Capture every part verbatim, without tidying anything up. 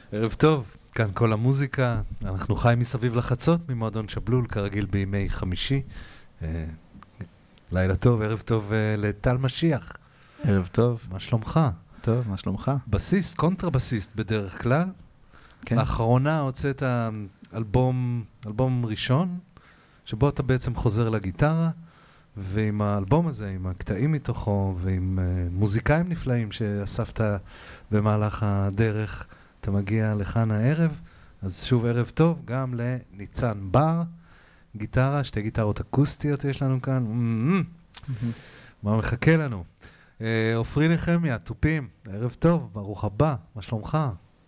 ערב טוב, כאן כל המוזיקה, אנחנו חיים מסביב לחצות ממועדון שבלול, כרגיל בימי חמישי. אה, לילה טוב, ערב טוב אה, לטל משיח. ערב טוב. מה שלומך? טוב, מה שלומך? בסיסט, קונטרבסיסט בדרך כלל. כן. לאחרונה הוצאת אלבום, אלבום ראשון, שבו אתה בעצם חוזר לגיטרה, ועם האלבום הזה, עם הקטעים מתוכו, ועם uh, מוזיקאים נפלאים שאספת במהלך הדרך, אתה מגיע לכאן הערב. אז שוב ערב טוב, גם לניצן בר, גיטרה, שתי גיטרות אקוסטיות יש לנו כאן. Mm-hmm. מה מחכה לנו? עופרי נחמיה, תופים, ערב טוב, ברוך הבא, מה שלומך?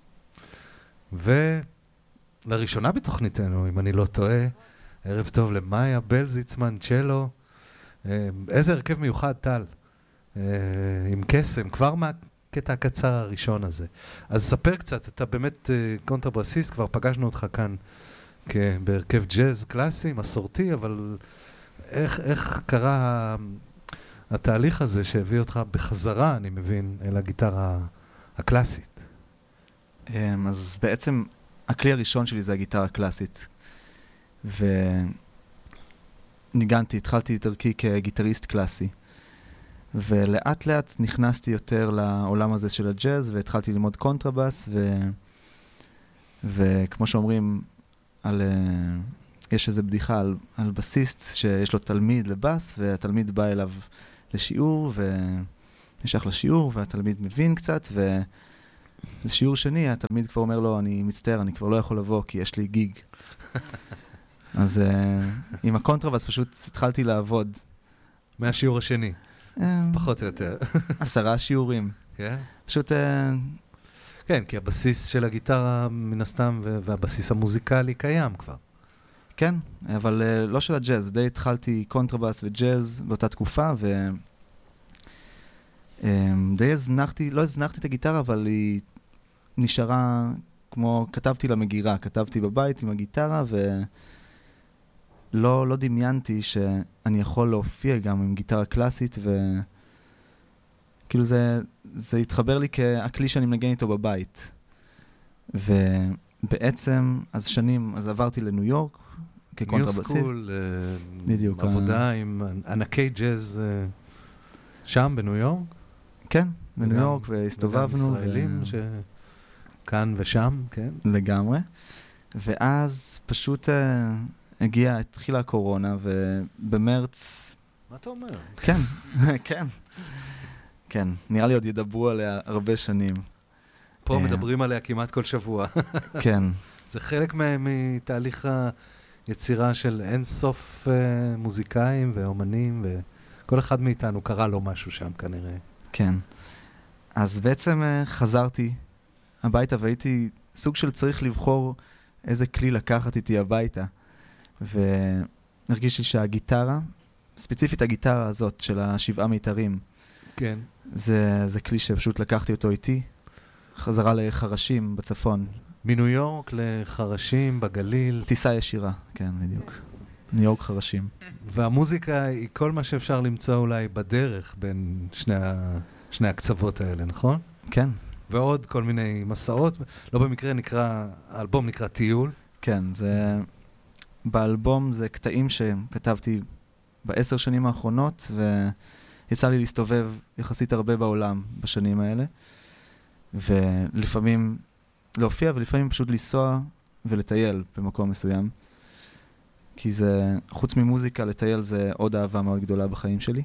ולראשונה בתוכניתנו, אם אני לא טועה, ערב טוב למאיה בלזיצמן, צ'לו, איזה הרכב מיוחד, טל, עם קסם, כבר מהקטע הקצר הראשון הזה. אז ספר קצת, אתה באמת קונטרבסיסט, כבר פגשנו אותך כאן בהרכב ג'אז קלאסי, מסורתי, אבל איך, איך קרה התהליך הזה שהביא אותך בחזרה, אני מבין, אל הגיטרה הקלאסית? אז בעצם הכלי הראשון שלי זה הגיטרה הקלאסית. וניגנתי, התחלתי את דרכי כגיטריסט קלאסי. ולאט לאט נכנסתי יותר לעולם הזה של הג'אז, והתחלתי ללמוד קונטרבס, ו... וכמו שאומרים, על... יש איזו בדיחה על, על בסיסט שיש לו תלמיד לבס, והתלמיד בא אליו לשיעור, ונשך לשיעור, והתלמיד מבין קצת, ולשיעור שני, התלמיד כבר אומר לו, אני מצטער, אני כבר לא יכול לבוא, כי יש לי גיג. אז uh, עם הקונטרבס פשוט התחלתי לעבוד. מהשיעור השני, uh, פחות או יותר. עשרה שיעורים. כן? פשוט... Uh, כן, כי הבסיס של הגיטרה מן הסתם, והבסיס המוזיקלי קיים כבר. כן, אבל uh, לא של הג'אז. די התחלתי קונטרבס וג'אז באותה תקופה, ו... Um, די הזנחתי, לא הזנחתי את הגיטרה, אבל היא נשארה כמו, כתבתי למגירה, כתבתי בבית עם הגיטרה, ולא לא דמיינתי שאני יכול להופיע גם עם גיטרה קלאסית, וכאילו זה, זה התחבר לי כהכלי שאני מנגן איתו בבית. ובעצם, אז שנים, אז עברתי לניו יורק, כקונטרבסיסט. ניו סקול, בדיוק. עבודה עם ענקי ג'אז שם בניו יורק? כן, בניו יורק, והסתובבנו. וגם ישראלים ש... כאן ושם, כן? לגמרי. ואז פשוט uh, הגיעה, התחילה הקורונה, ובמרץ... מה אתה אומר? כן, כן. כן, נראה לי עוד ידברו עליה הרבה שנים. פה מדברים עליה כמעט כל שבוע. כן. זה חלק מתהליך היצירה של אין סוף uh, מוזיקאים ואומנים, וכל אחד מאיתנו קרא לו משהו שם כנראה. כן. אז בעצם uh, חזרתי הביתה, והייתי סוג של צריך לבחור איזה כלי לקחת איתי הביתה. והרגיש לי שהגיטרה, ספציפית הגיטרה הזאת של השבעה מיתרים, כן. זה, זה כלי שפשוט לקחתי אותו איתי, חזרה לחרשים בצפון. מניו יורק לחרשים בגליל. טיסה ישירה, כן, בדיוק. ניו יורק חרשים. והמוזיקה היא כל מה שאפשר למצוא אולי בדרך בין שני, ה... שני הקצוות האלה, נכון? כן. ועוד כל מיני מסעות, לא במקרה נקרא, האלבום נקרא טיול. כן, זה, באלבום זה קטעים שכתבתי בעשר שנים האחרונות, ויצא לי להסתובב יחסית הרבה בעולם בשנים האלה, ולפעמים להופיע, ולפעמים פשוט לנסוע ולטייל במקום מסוים, כי זה, חוץ ממוזיקה, לטייל זה עוד אהבה מאוד גדולה בחיים שלי,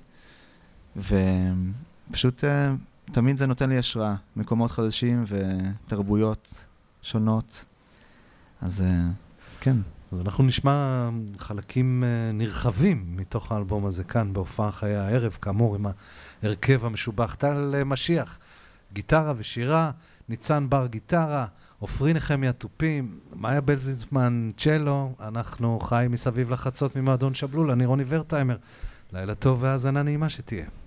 ופשוט... תמיד זה נותן לי השראה, מקומות חדשים ותרבויות שונות. אז כן. אז אנחנו נשמע חלקים נרחבים מתוך האלבום הזה כאן, בהופעה חיי הערב, כאמור עם ההרכב המשובח. טל משיח, גיטרה ושירה, ניצן בר גיטרה, עופרי נחמיה תופים, מאיה בלזיצמן צ'לו, אנחנו חיים מסביב לחצות ממועדון שבלול, אני רוני ורטהיימר. לילה טוב והאזנה נעימה שתהיה.